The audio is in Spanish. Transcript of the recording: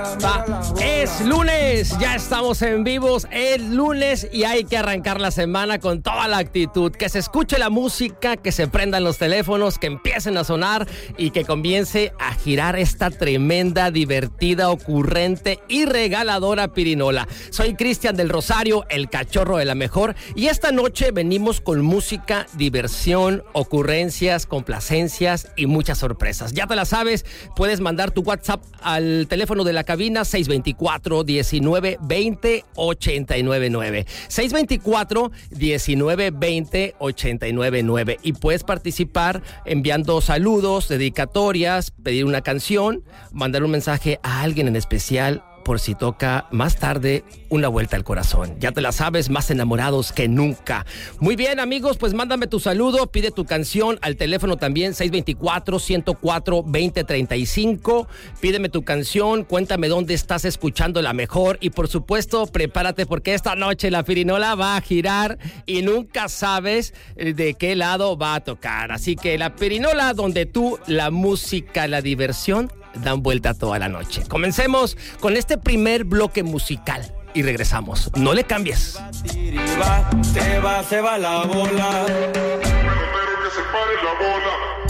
está. Es lunes, ya estamos en vivos, es lunes y hay que arrancar la semana con toda la actitud. Que se escuche la música, que se prendan los teléfonos, que empiecen a sonar y que comience a girar esta tremenda, divertida, ocurrente y regaladora pirinola. Soy Cristian del Rosario, el cachorro de la mejor, y esta noche venimos con música, diversión, ocurrencias, complacencias y muchas sorpresas. Ya te la sabes, puedes mandar tu WhatsApp al teléfono de la cabina 624-1920-899. 624-1920-899. Y puedes participar enviando saludos, dedicatorias, pedir una canción, mandar un mensaje a alguien en especial, por si toca más tarde una vuelta al corazón. Ya te la sabes, más enamorados que nunca. Muy bien, amigos, pues mándame tu saludo, pide tu canción al teléfono también 624-104-2035. Pídeme tu canción, cuéntame dónde estás escuchando la mejor y por supuesto, prepárate porque esta noche la pirinola va a girar y nunca sabes de qué lado va a tocar. Así que la pirinola donde tú, la música, la diversión dan vuelta toda la noche. Comencemos con este primer bloque musical y regresamos. No le cambies. Se va la bola. Pero que se pare la bola.